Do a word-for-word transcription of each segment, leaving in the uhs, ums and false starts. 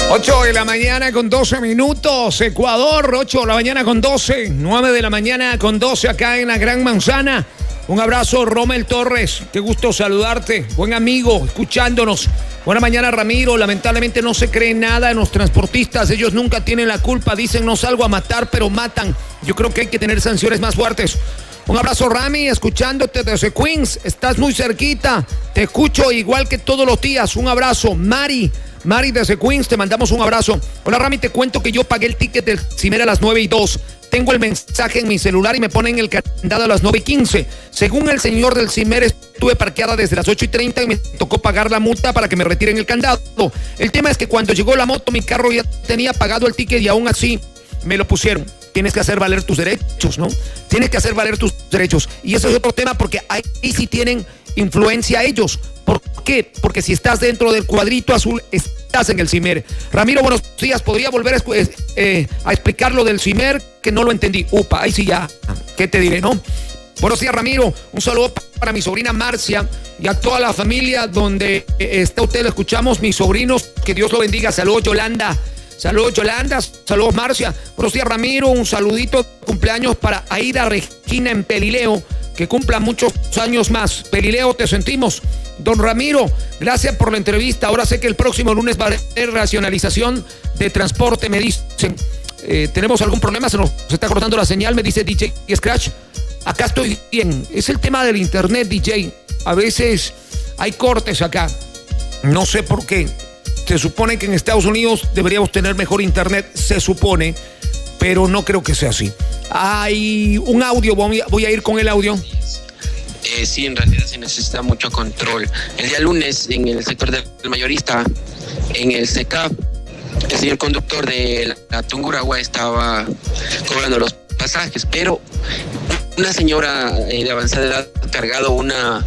ocho de la mañana con doce minutos, Ecuador, ocho de la mañana con doce, nueve de la mañana con doce acá en la Gran Manzana. Un abrazo, Rommel Torres, qué gusto saludarte, buen amigo, escuchándonos. Buena mañana, Ramiro. Lamentablemente no se cree nada en los transportistas, ellos nunca tienen la culpa, dicen no salgo a matar, pero matan. Yo creo que hay que tener sanciones más fuertes. Un abrazo, Rami, escuchándote desde Queens, estás muy cerquita, te escucho igual que todos los días. Un abrazo, Mari. Mari desde Queens, te mandamos un abrazo. Hola, Rami, te cuento que yo pagué el ticket del Cimer a las nueve y dos. Tengo el mensaje en mi celular y me ponen el candado a las nueve y quince. Según el señor del Cimer, estuve parqueada desde las ocho y treinta y me tocó pagar la multa para que me retiren el candado. El tema es que cuando llegó la moto, mi carro ya tenía pagado el ticket y aún así me lo pusieron. Tienes que hacer valer tus derechos, ¿no? Tienes que hacer valer tus derechos. Y eso es otro tema porque ahí sí tienen influencia ellos. ¿Por qué? Porque si estás dentro del cuadrito azul, estás en el Cimer. Ramiro, buenos días. ¿Podría volver a, eh, a explicar lo del Cimer? Que no lo entendí. Upa, ahí sí ya. ¿Qué te diré, no? Buenos días, Ramiro. Un saludo para mi sobrina Marcia y a toda la familia donde está usted. Lo escuchamos, mis sobrinos. Que Dios lo bendiga. Saludos, Yolanda. Saludos, Yolanda. Saludos, Marcia. Buenos días, Ramiro. Un saludito de cumpleaños para Aida Regina en Pelileo. Que cumpla muchos años más. Pelileo, te sentimos. Don Ramiro, gracias por la entrevista. Ahora sé que el próximo lunes va a haber racionalización de transporte, me dicen. Eh, ¿Tenemos algún problema? Se nos está cortando la señal, me dice D J Scratch. Acá estoy bien. Es el tema del internet, D J. A veces hay cortes acá. No sé por qué. Se supone que en Estados Unidos deberíamos tener mejor internet, se supone, pero no creo que sea así. Hay un audio, voy a, voy a ir con el audio. Eh, sí, en realidad se necesita mucho control. El día lunes, en el sector del mayorista, en el C K, el señor conductor de la Tungurahua estaba cobrando los pasajes, pero una señora eh, de avanzada edad ha cargado una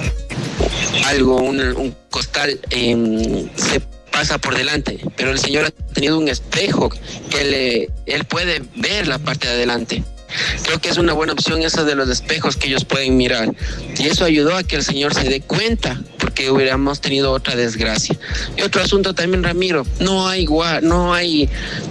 algo, un, un costal, eh, se pasa por delante, pero el señor ha tenido un espejo que le, él puede ver la parte de adelante. Creo que es una buena opción esa de los espejos que ellos pueden mirar, y eso ayudó a que el señor se dé cuenta, porque hubiéramos tenido otra desgracia. Y otro asunto también, Ramiro, no hay no hay